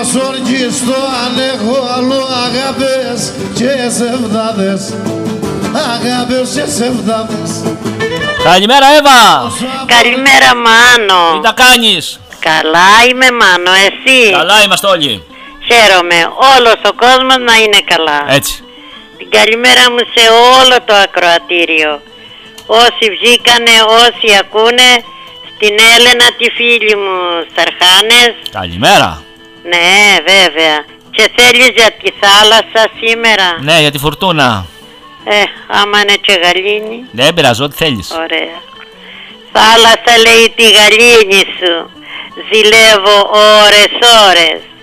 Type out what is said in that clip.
οργιστώ αν έχω άλλο αγάπες και σεβδάδες. Αγάπες και σεβδάδες. Καλημέρα Εύα. Καλημέρα Μάνο. Τι τα κάνεις? Καλά είμαι Μάνο, εσύ? Καλά είμαστε όλοι. Χαίρομαι, όλος ο κόσμος να είναι καλά. Έτσι. Την καλημέρα μου σε όλο το ακροατήριο. Όσοι βγήκανε, όσοι ακούνε, στην Έλενα τη φίλη μου Σαρχάνες. Καλημέρα. Ναι βέβαια. Και θέλεις για τη θάλασσα σήμερα? Ναι, για τη φουρτούνα. Άμα είναι και γαλήνη. Δεν πειράζει, ό,τι θέλεις. Ωραία. Θάλασσα λέει τη γαλήνη σου, ζηλεύω ώρες ώρες.